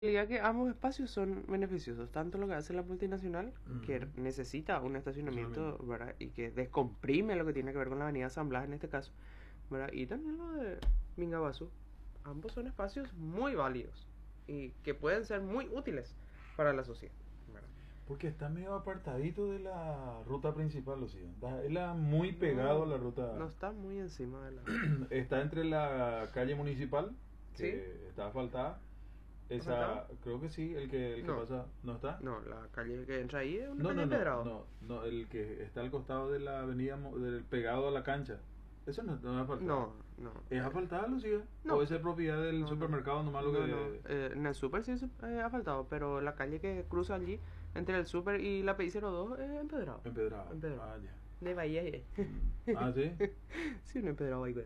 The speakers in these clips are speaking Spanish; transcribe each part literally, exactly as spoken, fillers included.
realidad que ambos espacios son beneficiosos, tanto lo que hace la multinacional, que Ujú. necesita un estacionamiento, Estacionamiento. ¿verdad? Y que descomprime lo que tiene que ver con la avenida San Blas en este caso, ¿verdad? Y también lo de Mingabazu. Ambos son espacios muy válidos y que pueden ser muy útiles para la sociedad, ¿verdad? Porque está medio apartadito de la ruta principal, o sea, está él ha muy pegado a No, la no ruta. está muy encima de la... Está entre la calle municipal, ¿Sí? que está asfaltada. ¿Ha faltado? Esa, creo que sí, el que, el que No, pasa, ¿no está? no, la calle que entra ahí es una No, calle no, no, empedrada. no, no, el que está al costado de la avenida, Mo- del, pegado a la cancha. Eso no, no es asfaltada. No, no, ¿Es eh, asfaltada, Lucía? ¿O no, esa es propiedad del no, no, supermercado nomás lo no, no. que... Eh, en el súper sí es eh, asfaltado, pero la calle que cruza allí entre el súper y la P I cero dos es empedrado. Empedrado? Empedrado. Ah, ya. De Bahía, eh. Mm. Ah, sí. Sí, un empedrado ahí, güey.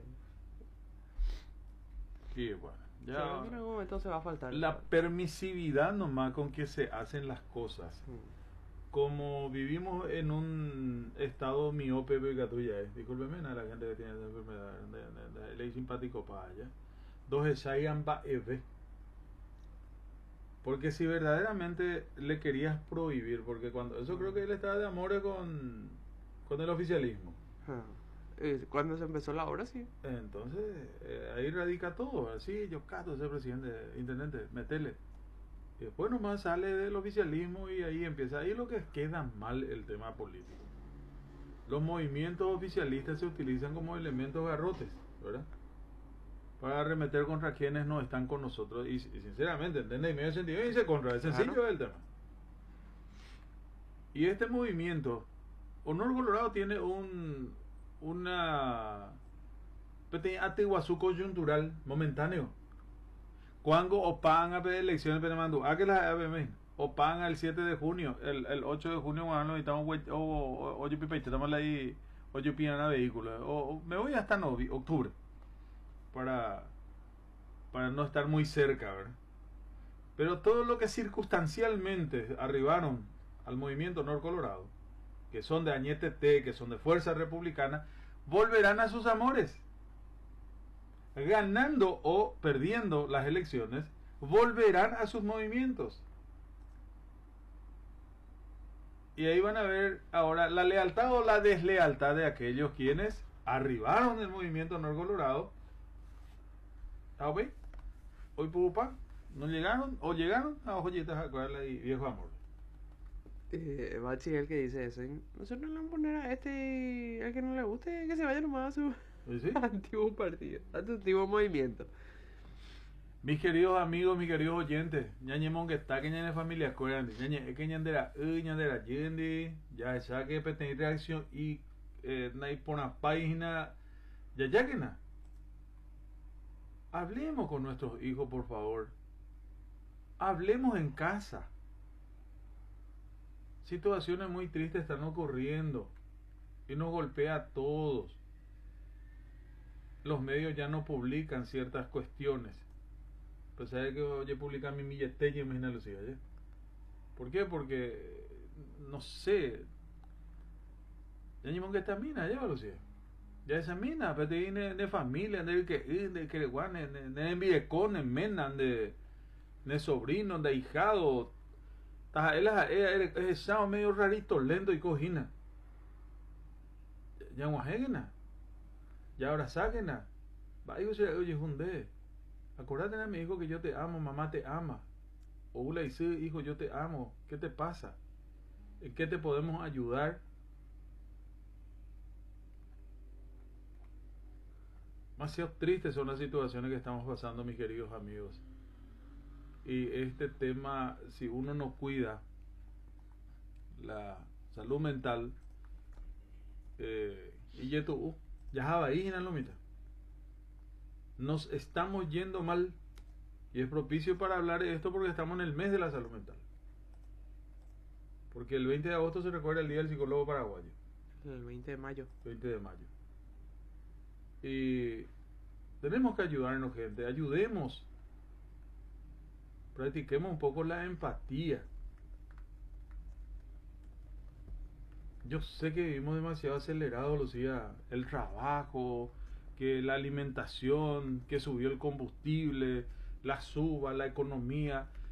Y bueno, Seguro que ya en algún momento se va a faltar la esa. permisividad nomás con que se hacen las cosas. Mm. Como vivimos en un estado miope, pegatuya, eh. Discúlpeme, nada, la gente que tiene esa enfermedad, de, de, de, de ley simpático para allá. Dos esayan ba eve. Porque si verdaderamente le querías prohibir, porque cuando eso creo que él Mm. estaba de amores con, con el oficialismo. Ah. Eh, Cuando se empezó la obra, sí. Entonces, eh, ahí radica todo. Así, yo cato ser presidente, intendente, metele. Y después nomás sale del oficialismo y ahí empieza. Ahí lo que queda mal el tema político. Los movimientos oficialistas se utilizan como elementos garrotes, ¿verdad? Para arremeter contra quienes no están con nosotros. Y, y sinceramente, ¿entendés? Y medio sentido y se contra. Es Claro. sencillo el tema. Y este movimiento, Honor Colorado tiene un una pequeña atiguazú coyuntural momentáneo. Cuando opan a pedir elecciones Penemandú, a que las A B M opan el siete de junio, el, el ocho de junio, cuando estamos oye pipa, estamos ahí, oye piana vehículos, o me voy hasta novi, octubre, para, para no estar muy cerca, ¿verdad? Pero todo lo que circunstancialmente arribaron al movimiento Nor Colorado, que son de Añete T, que son de Fuerza Republicana, volverán a sus amores. Ganando o perdiendo las elecciones, volverán a sus movimientos. Y ahí van a ver ahora la lealtad o la deslealtad de aquellos quienes arribaron del movimiento Nor Colorado. ¿Ah, ok? Hoy pupa, no llegaron, o llegaron a joyitas a cuadrarle y viejo amor. Eh, Bachi es el que dice eso. Y nosotros le vamos a poner a este, al que no le guste, que se vaya nomás a su ¿Sí? ¿Sí? antiguo partido, a su antiguo movimiento. Mis queridos amigos, mis queridos oyentes, ñañe mongueta, que ñañe familia escuela, ñañe, es que ñandera, eh, ñandera, yendi, ya esa que petener reacción y, eh, na y por una página, ya ya que na. Hablemos con nuestros hijos, por favor. Hablemos en casa. Situaciones muy tristes están ocurriendo y nos golpea a todos. Los medios ya no publican ciertas cuestiones. Pues sabe que oye publican mi milletella, imagina Lucía, ¿ya? ¿Por qué? Porque no sé. Ya ni que esta mina, ya Lucía. Ya esa mina, pero te viene de familia, de que de que guane, de envidicones, menan de de sobrino, de ahijado. Él es ese medio rarito, lento y cojina. Ya guajegena. Ya ahora sáquena. Va y oye, junde. Acordate a mi hijo que yo te amo, mamá te ama. O Ula y sí, hijo, yo te amo. ¿Qué te pasa? ¿En qué te podemos ayudar? Demasiado tristes son las situaciones que estamos pasando, mis queridos amigos. Y este tema, si uno no cuida la salud mental, eh, y ya tú, ya ahí en la lomita. Nos estamos yendo mal. Y es propicio para hablar de esto porque estamos en el mes de la salud mental. Porque el veinte de agosto se recuerda el Día del Psicólogo Paraguayo. El veinte de mayo. veinte de mayo. Y tenemos que ayudarnos, gente. Ayudemos. Practiquemos un poco la empatía. Yo sé que vivimos demasiado acelerados, Lucía. El trabajo, que la alimentación, que subió el combustible, la suba, la economía.